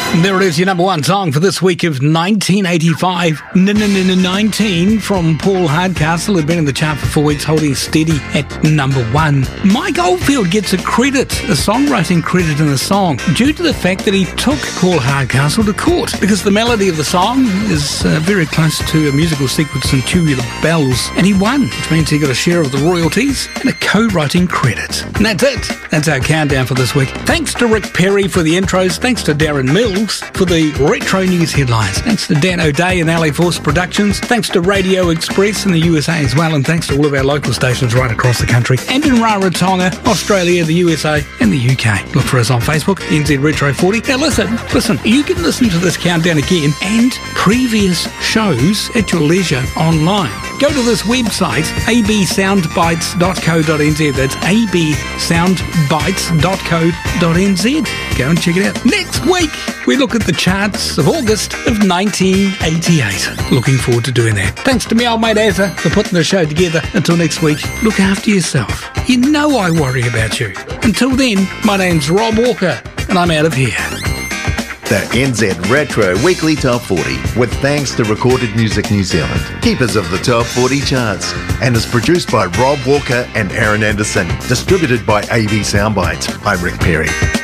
And there it is, your number one song for this week of 1985. 19 from Paul Hardcastle, had been in the chart for 4 weeks, holding steady at number one. Mike Oldfield gets a songwriting credit in the song, due to the fact that he took Paul Hardcastle to court, because the melody of the song is very close to a musical sequence in Tubular Bells, and he won, which means he got a share of the royalties and a co-writing credit. And that's it. That's our countdown for this week. Thanks to Rick Perry for the intros. Thanks to Darren Mills for the retro news headlines. Thanks to Dan O'Day and Alley Force Productions. Thanks to Radio Express in the USA as well. And thanks to all of our local stations right across the country and in Rarotonga, Australia, the USA and the UK. Look for us on Facebook, NZ Retro 40. Now listen, you can listen to this countdown again and previous shows at your leisure online. Go to this website, absoundbites.co.nz. That's absoundbites.co.nz. Go and check it out. Next week, we look at the charts of August of 1988. Looking forward to doing that. Thanks to me old mate Azza for putting the show together. Until next week, look after yourself. You know I worry about you. Until then, my name's Rob Walker, and I'm out of here. The NZ Retro Weekly Top 40, with thanks to Recorded Music New Zealand, keepers of the Top 40 charts, and is produced by Rob Walker and Aaron Anderson, distributed by AB Soundbites. I'm Rick Perry.